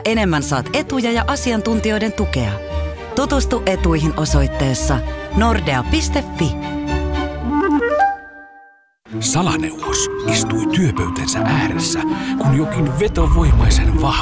enemmän saat etuja ja asiantuntijoiden tukea. Tutustu etuihin osoitteessa nordea.fi. Salaneuvos istui työpöytänsä ääressä, kun jokin vetovoimaisen vahva